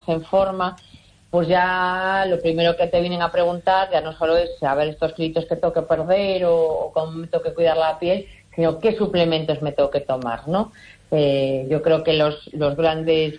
en forma, pues ya lo primero que te vienen a preguntar ya no solo es a ver estos kilitos que tengo que perder o cómo me tengo que cuidar la piel, sino qué suplementos me tengo que tomar, ¿no? Yo creo que los grandes,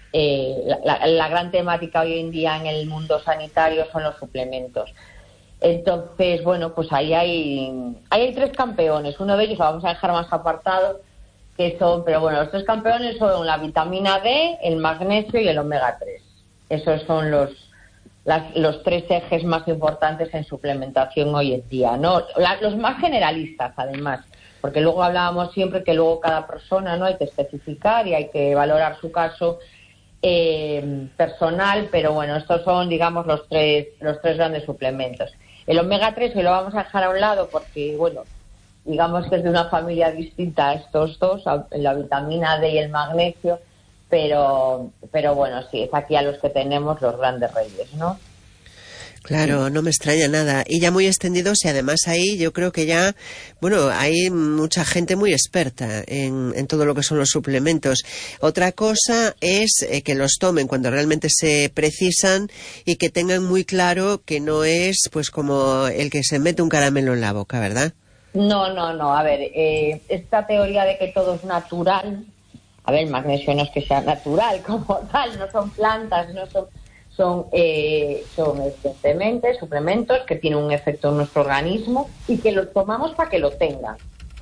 la gran temática hoy en día en el mundo sanitario son los suplementos. Entonces, bueno, pues ahí hay tres campeones. Uno de ellos lo vamos a dejar más apartado, pero bueno, los tres campeones son la vitamina D, el magnesio y el omega 3. Esos son los tres ejes más importantes en suplementación hoy en día, ¿no? Los más generalistas, además, porque luego hablábamos siempre que luego cada persona, ¿no?, hay que especificar y hay que valorar su caso personal, pero bueno, estos son, digamos, los tres grandes suplementos. El omega 3 hoy lo vamos a dejar a un lado porque, bueno, digamos que es de una familia distinta a estos dos, la vitamina D y el magnesio, pero bueno, sí, es aquí a los que tenemos los grandes reyes, ¿no? Claro, no me extraña nada. Y ya muy extendidos, y además ahí yo creo que ya, bueno, hay mucha gente muy experta en todo lo que son los suplementos. Otra cosa es que los tomen cuando realmente se precisan y que tengan muy claro que no es pues como el que se mete un caramelo en la boca, ¿verdad? No. A ver, esta teoría de que todo es natural, a ver, el magnesio no es que sea natural como tal, no son plantas, no son evidentemente suplementos que tienen un efecto en nuestro organismo y que los tomamos para que lo tengan.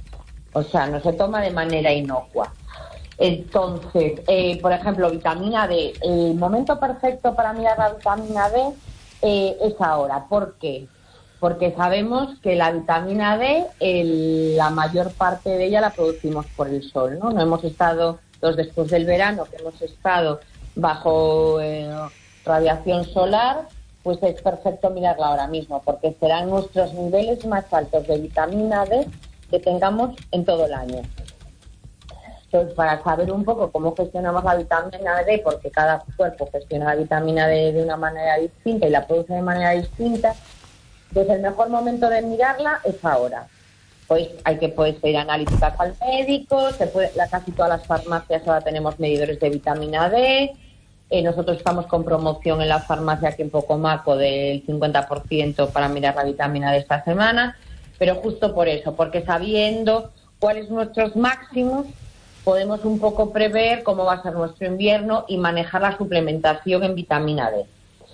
O sea, no se toma de manera inocua. Entonces, por ejemplo, vitamina D. El momento perfecto para mirar la vitamina D es ahora. ¿Por qué? Porque sabemos que la vitamina D, la mayor parte de ella la producimos por el sol, ¿no? No hemos estado, después del verano, que hemos estado bajo radiación solar, pues es perfecto mirarla ahora mismo, porque serán nuestros niveles más altos de vitamina D que tengamos en todo el año. Entonces, para saber un poco cómo gestionamos la vitamina D, porque cada cuerpo gestiona la vitamina D de una manera distinta y la produce de manera distinta, pues el mejor momento de mirarla es ahora. Pues hay que pedir analíticas al médico, casi todas las farmacias ahora tenemos medidores de vitamina D. Nosotros estamos con promoción en la farmacia aquí en Pocomaco del 50% para mirar la vitamina D esta semana, pero justo por eso, porque sabiendo cuáles son nuestros máximos, podemos un poco prever cómo va a ser nuestro invierno y manejar la suplementación en vitamina D.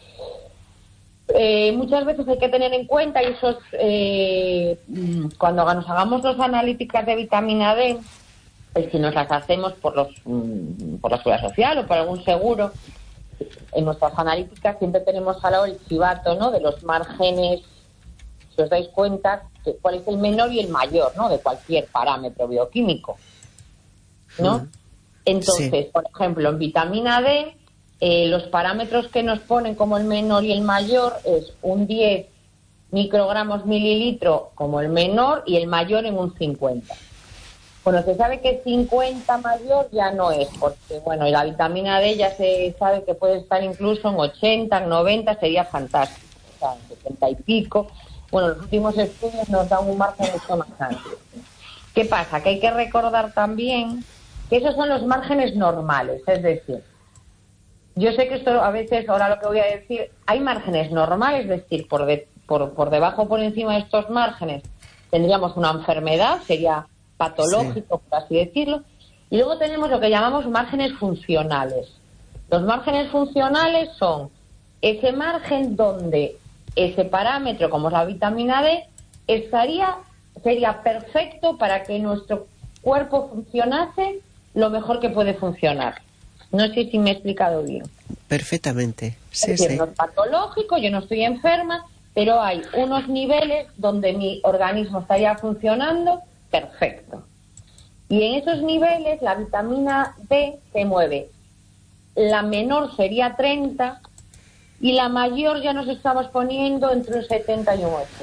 Muchas veces hay que tener en cuenta, y eso es, cuando nos hagamos las analíticas de vitamina D, si nos las hacemos por la Seguridad Social o por algún seguro, en nuestras analíticas siempre tenemos al lado el chivato, ¿no?, de los márgenes, si os dais cuenta, cuál es el menor y el mayor, ¿no?, de cualquier parámetro bioquímico, ¿no? Entonces, sí. Por ejemplo, en vitamina D, los parámetros que nos ponen como el menor y el mayor es un 10 microgramos mililitro como el menor y el mayor en un 50. Bueno, se sabe que 50 mayor ya no es, porque bueno, la vitamina D ya se sabe que puede estar incluso en 80, 90, sería fantástico, o sea, en 70 y pico. Bueno, los últimos estudios nos dan un margen mucho más amplio. ¿Qué pasa? Que hay que recordar también que esos son los márgenes normales, es decir, yo sé que esto a veces, ahora lo que voy a decir, hay márgenes normales, es decir, por debajo, por encima de estos márgenes, tendríamos una enfermedad, sería patológico, sí, por así decirlo, y luego tenemos lo que llamamos márgenes funcionales. Los márgenes funcionales son ese margen donde ese parámetro, como es la vitamina D, sería perfecto para que nuestro cuerpo funcionase lo mejor que puede funcionar. No sé si me he explicado bien. Perfectamente. Sí, es decir, sí. No es patológico, yo no estoy enferma, pero hay unos niveles donde mi organismo estaría funcionando perfecto. Y en esos niveles la vitamina D se mueve. La menor sería 30 y la mayor ya nos estamos poniendo entre un 70 y un 80.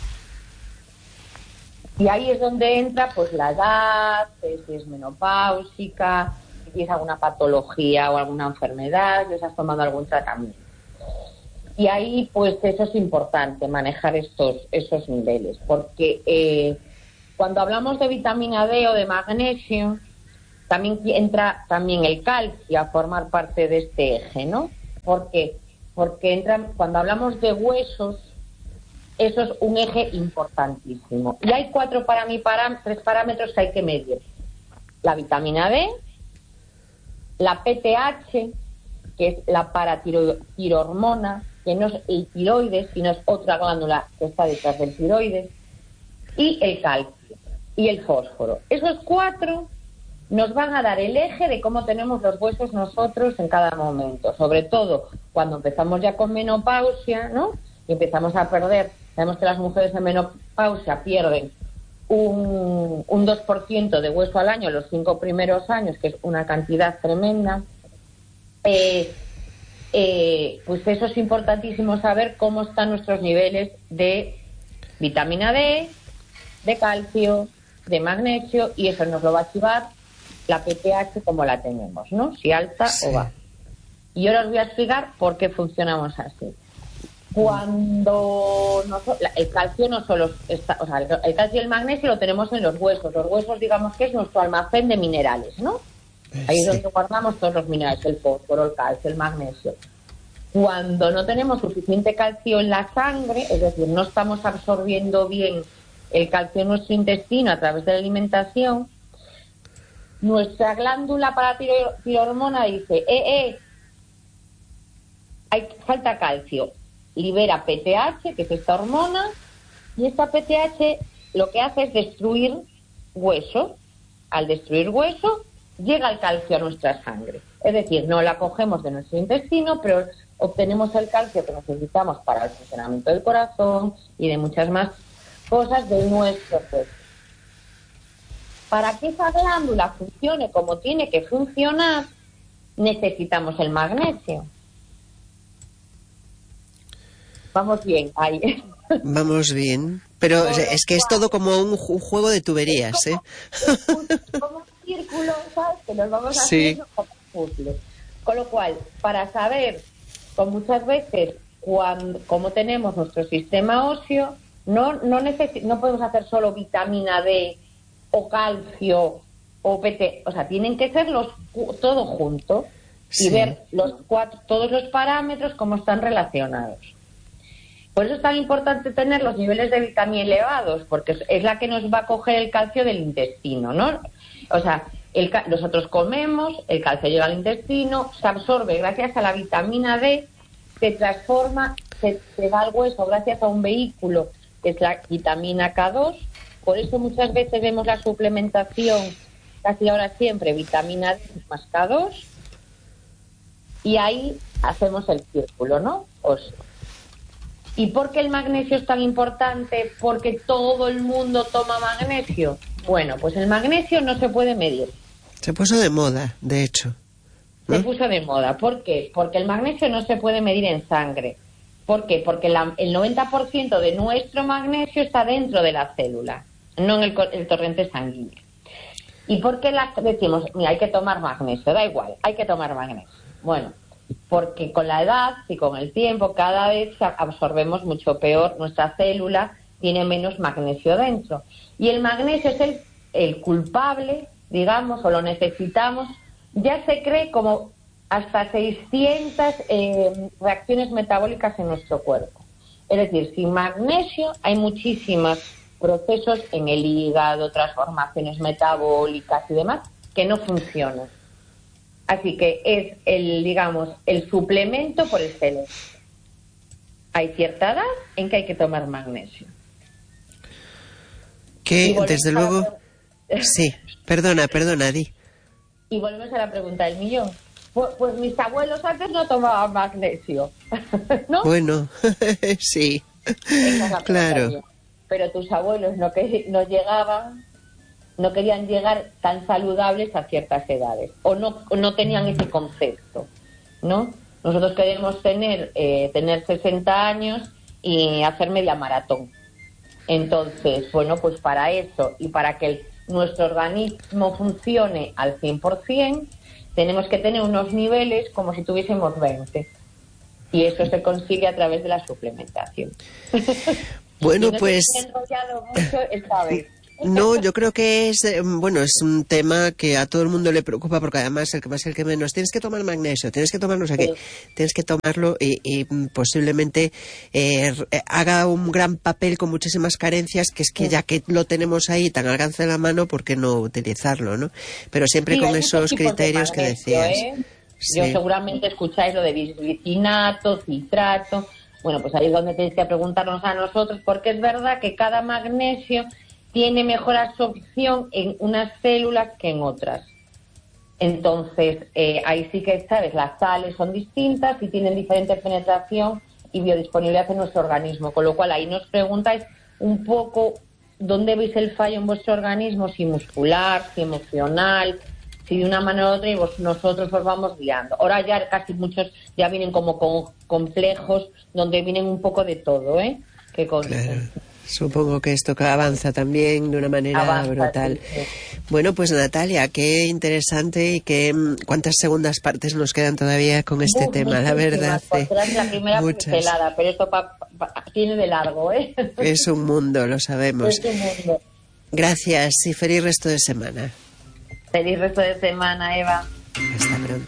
Y ahí es donde entra pues la edad, si es menopáusica, si tienes alguna patología o alguna enfermedad, si estás tomando algún tratamiento. Y ahí pues eso es importante, manejar esos niveles, porque cuando hablamos de vitamina D o de magnesio, también entra el calcio a formar parte de este eje, ¿no? ¿Por qué? Porque cuando hablamos de huesos, eso es un eje importantísimo. Y hay tres parámetros que hay que medir. La vitamina D, la PTH, que es la paratirohormona, que no es el tiroides, sino es otra glándula que está detrás del tiroides, y el calcio y el fósforo. Esos 4 nos van a dar el eje de cómo tenemos los huesos nosotros en cada momento, sobre todo cuando empezamos ya con menopausia, ¿no? Y empezamos a perder, sabemos que las mujeres en menopausia pierden un 2% de hueso al año los 5 primeros años, que es una cantidad tremenda. Pues eso es importantísimo saber cómo están nuestros niveles de vitamina D, de calcio, de magnesio, y eso nos lo va a activar la PTH como la tenemos, ¿no? Si alta o baja. Y ahora os voy a explicar por qué funcionamos así. Cuando el calcio no solo está, o sea, el calcio y el magnesio lo tenemos en los huesos. Los huesos, digamos que es nuestro almacén de minerales, ¿no? Ahí es donde guardamos todos los minerales, el fósforo, el calcio, el magnesio. Cuando no tenemos suficiente calcio en la sangre, es decir, no estamos absorbiendo bien el calcio en nuestro intestino a través de la alimentación, nuestra glándula paratirohormona dice, falta calcio, libera PTH, que es esta hormona, y esta PTH lo que hace es destruir hueso. Al destruir hueso, llega el calcio a nuestra sangre. Es decir, no la cogemos de nuestro intestino, pero obtenemos el calcio que necesitamos para el funcionamiento del corazón y de muchas más cosas de nuestro cuerpo. Para que esa glándula funcione como tiene que funcionar, necesitamos el magnesio. Vamos bien, ahí. Vamos bien. Pero es que es todo como un juego de tuberías, ¿eh? Como un círculo, ¿sabes? Que nos vamos haciendo como un puzzle. Con lo cual, para saber, con muchas veces, cómo tenemos nuestro sistema óseo, no podemos hacer solo vitamina D o calcio o PT, o sea, tienen que ser todo junto y ver todos los parámetros cómo están relacionados. Por eso es tan importante tener los niveles de vitamina elevados, porque es la que nos va a coger el calcio del intestino, ¿no? O sea, nosotros comemos, el calcio llega al intestino, se absorbe gracias a la vitamina D, se transforma, se va al hueso gracias a un vehículo que es la vitamina K2. Por eso muchas veces vemos la suplementación, casi ahora siempre, vitamina D más K2, y ahí hacemos el círculo, ¿no? ¿Y por qué el magnesio es tan importante? Porque todo el mundo toma magnesio. Bueno, pues el magnesio no se puede medir. Se puso de moda, de hecho, ¿no? Se puso de moda. ¿Por qué? Porque el magnesio no se puede medir en sangre. ¿Por qué? Porque el 90% de nuestro magnesio está dentro de la célula, no en el torrente sanguíneo. ¿Y por qué decimos, mira, hay que tomar magnesio? Da igual, hay que tomar magnesio. Bueno, porque con la edad y con el tiempo cada vez absorbemos mucho peor, nuestra célula tiene menos magnesio dentro. Y el magnesio es el culpable, digamos, o lo necesitamos, ya se cree como hasta 600 reacciones metabólicas en nuestro cuerpo. Es decir, sin magnesio hay muchísimos procesos en el hígado, transformaciones metabólicas y demás que no funcionan. Así que es el suplemento por excelencia. Hay cierta edad en que hay que tomar magnesio. Que, desde luego... Sí, perdona, di. Y volvemos a la pregunta del millón. Pues mis abuelos antes no tomaban magnesio, ¿no? Bueno, sí, claro. Pero tus abuelos no querían llegar tan saludables a ciertas edades, o no tenían ese concepto, ¿no? Nosotros queremos tener 60 años y hacer media maratón. Entonces, bueno, pues para eso y para que nuestro organismo funcione al 100%, tenemos que tener unos niveles como si tuviésemos 20. Y eso se consigue a través de la suplementación. Bueno, si no pues... te he enrollado mucho esta vez. No, yo creo que es, bueno, es un tema que a todo el mundo le preocupa porque además el que más el que menos, tienes que tomar magnesio, tienes que tomar no sé qué, tienes que tomarlo y posiblemente haga un gran papel con muchísimas carencias, que es que ya que lo tenemos ahí tan al alcance de la mano, ¿por qué no utilizarlo, no? Pero siempre con esos criterios que decías. Sí. Yo seguramente escucháis lo de bisglicinato, citrato. Bueno, pues ahí es donde tenéis que preguntarnos a nosotros, porque es verdad que cada magnesio tiene mejor absorción en unas células que en otras. Entonces, ahí sí que, ¿sabes? Las sales son distintas y tienen diferente penetración y biodisponibilidad en nuestro organismo. Con lo cual, ahí nos preguntáis un poco dónde veis el fallo en vuestro organismo, si muscular, si emocional, si de una manera u otra, y nosotros os vamos guiando. Ahora ya casi muchos ya vienen como con complejos, donde vienen un poco de todo, ¿eh? Claro. Supongo que esto avanza también de una manera brutal. Sí. Bueno, pues Natalia, qué interesante y cuántas segundas partes nos quedan todavía con este tema, la verdad. La primera pincelada, pero esto tiene de largo, ¿eh? Es un mundo, lo sabemos. Es un mundo. Gracias y feliz resto de semana. Feliz resto de semana, Eva. Hasta pronto.